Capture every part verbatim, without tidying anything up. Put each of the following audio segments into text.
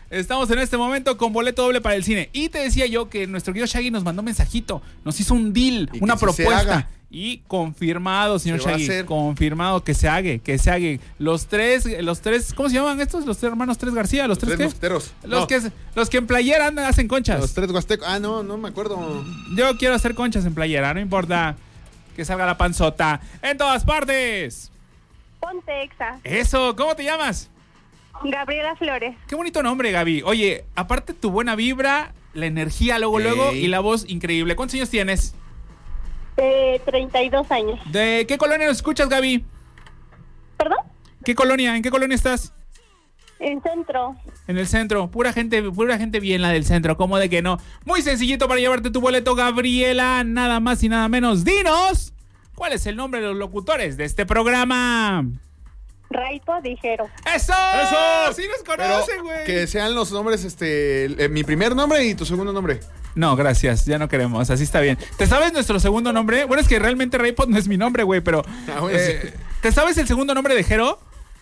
Estamos en este momento con boleto doble para el cine. Y te decía yo que nuestro querido Shaggy nos mandó un mensajito. Nos hizo un deal, y una que sí propuesta. Y confirmado, señor Shaggy. Confirmado que se haga, que se haga. Los tres, los tres, ¿cómo se llaman estos? Los tres hermanos Tres García. ¿Los, los tres, tres qué? mosqueteros. Los, no. que, los que en playera andan, hacen conchas. Los tres huastecos. Ah, no, no me acuerdo. Yo quiero hacer conchas en playera, no importa que salga la panzota. En todas partes. Ponte Exa. Eso, ¿cómo te llamas? Gabriela Flores. Qué bonito nombre, Gaby. Oye, aparte tu buena vibra, la energía luego, hey. luego y la voz increíble. ¿Cuántos años tienes? Eh, treinta y dos años. ¿De qué colonia nos escuchas, Gaby? ¿Perdón? ¿Qué colonia? ¿En qué colonia estás? En centro. En el centro. Pura gente, pura gente bien la del centro. ¿Cómo de que no? Muy sencillito para llevarte tu boleto, Gabriela. Nada más y nada menos. Dinos, ¿cuál es el nombre de los locutores de este programa? Raipo Dijero. ¡Eso! ¡Eso! ¡Sí nos conocen, güey! Que sean los nombres, este, eh, mi primer nombre y tu segundo nombre. No, gracias, ya no queremos, así está bien. ¿Te sabes nuestro segundo nombre? Bueno, es que realmente Raypod no es mi nombre, güey, pero... Ah, bueno, eh, sí. ¿Te sabes el segundo nombre de Jero?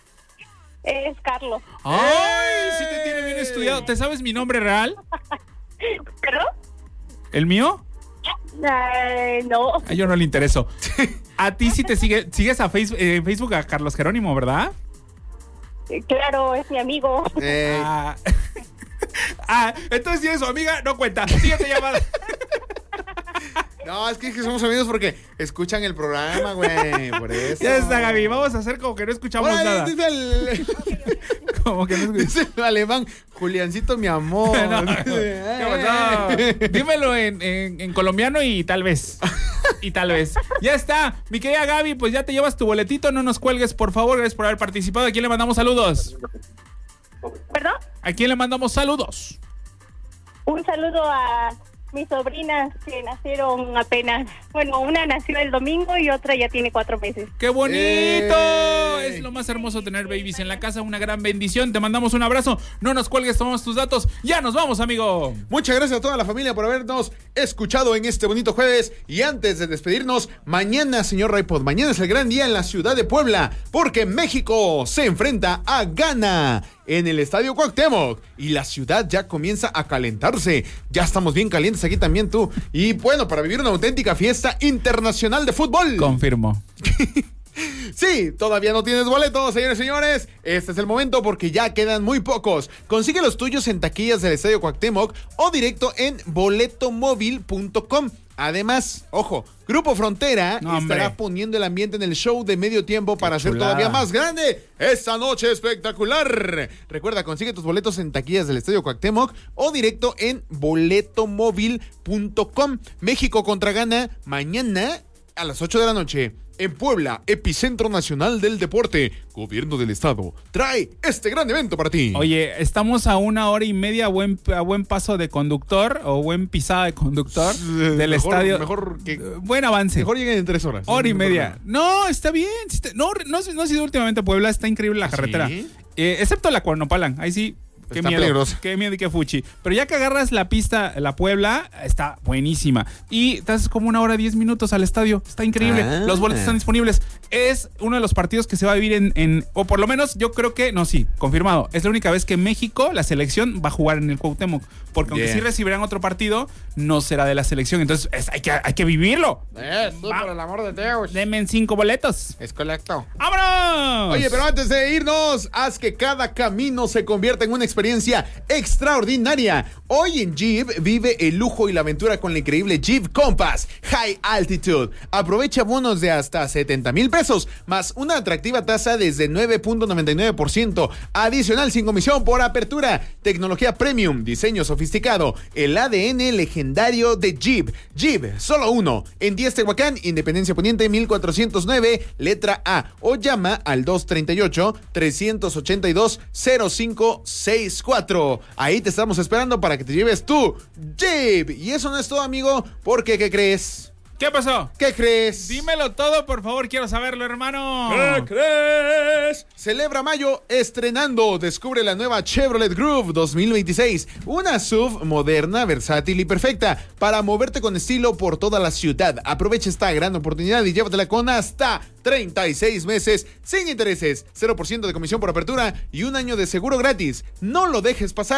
Es Carlos. ¡Ay! Sí te tiene bien estudiado. ¿Te sabes mi nombre real? ¿Perdón? ¿El mío? Uh, no. A yo no le intereso. A ti sí te sigue, sigues a Facebook, eh, Facebook a Carlos Jerónimo, ¿verdad? Claro, es mi amigo. Eh. Ah, ah, entonces si es su amiga, no cuenta. Síguete llamando. No, es que, es que somos amigos porque escuchan el programa, güey. Por eso. Ya está, Gaby. Vamos a hacer como que no escuchamos Bueno, nada. Dice el, como que no escuchamos. dice el alemán, Juliancito, mi amor. No, no. ¿Qué pasó? Dímelo en, en, en colombiano y tal vez. Y tal vez. Ya está. Mi querida Gaby, pues ya te llevas tu boletito. No nos cuelgues, por favor. Gracias por haber participado. ¿A quién le mandamos saludos? ¿Perdón? ¿A quién le mandamos saludos? Un saludo a mis sobrinas que nacieron apenas. Bueno, una nació el domingo y otra ya tiene cuatro meses. ¡Qué bonito! ¡Ey! Es lo más hermoso tener babies en la casa. Una gran bendición. Te mandamos un abrazo. No nos cuelgues, tomamos tus datos. Ya nos vamos, amigo. Muchas gracias a toda la familia por habernos escuchado en este bonito jueves. Y antes de despedirnos, mañana, señor Raypod, mañana es el gran día en la ciudad de Puebla, porque México se enfrenta a Ghana en el Estadio Cuauhtémoc y la ciudad ya comienza a calentarse. Ya estamos bien calientes aquí también tú. Y bueno, para vivir una auténtica fiesta internacional de fútbol. Confirmo. Sí, todavía no tienes boletos, señores y señores. Este es el momento porque ya quedan muy pocos. Consigue los tuyos en taquillas del Estadio Cuauhtémoc o directo en boleto móvil punto com. Además, ojo, Grupo Frontera no, estará poniendo el ambiente en el show de medio tiempo para hacer chulada. todavía más grande esta noche espectacular. Recuerda, consigue tus boletos en taquillas del Estadio Cuauhtémoc o directo en boleto móvil punto com. México contra Ghana mañana a las ocho de la noche. En Puebla, epicentro nacional del deporte, gobierno del estado, trae este gran evento para ti. Oye, estamos a una hora y media a buen, a buen paso de conductor o buen pisada de conductor del mejor, estadio. Mejor que... Buen avance. Mejor lleguen en tres horas. Hora y no media. problema. No, está bien. No, no, no ha sido últimamente Puebla, está increíble la carretera. ¿Sí? Eh, excepto la Cuernopalan, ahí sí. Qué Está miedo, peligroso. qué miedo y qué fuchi. Pero ya que agarras la pista, la Puebla, está buenísima. Y estás como una hora diez minutos al estadio. Está increíble. Ah. Los boletos están disponibles. Es uno de los partidos que se va a vivir en, en... O por lo menos yo creo que... No, sí, confirmado. Es la única vez que México, la selección, va a jugar en el Cuauhtémoc. Porque aunque Yeah. sí recibirán otro partido, no será de la selección. Entonces es- hay, que, hay que vivirlo. Eh, sí, Va. por el amor de Dios. Denme en cinco boletos. Es correcto. ¡Vámonos! Oye, pero antes de irnos, haz que cada camino se convierta en una experiencia extraordinaria. Hoy en Jeep vive el lujo y la aventura con la increíble Jeep Compass High Altitude. Aprovecha bonos de hasta setenta mil pesos, más una atractiva tasa desde nueve punto noventa y nueve por ciento. Adicional sin comisión por apertura. Tecnología premium, diseño sofisticado, el A D N legendario de Jeep. Jeep, solo uno. En diez Tehuacán, Independencia Poniente mil cuatrocientos nueve, letra A. O llama al dos treinta y ocho, trescientos ochenta y dos, cero cinco sesenta y cuatro. Ahí te estamos esperando para que te lleves tu Jeep. Y eso no es todo, amigo, porque ¿qué crees? ¿Qué pasó? ¿Qué crees? Dímelo todo, por favor, quiero saberlo, hermano. ¿Qué crees? Celebra mayo estrenando. Descubre la nueva Chevrolet Groove dos mil veintiséis. Una S U V moderna, versátil y perfecta para moverte con estilo por toda la ciudad. Aprovecha esta gran oportunidad y llévatela con hasta treinta y seis meses sin intereses, cero por ciento de comisión por apertura y un año de seguro gratis. No lo dejes pasar.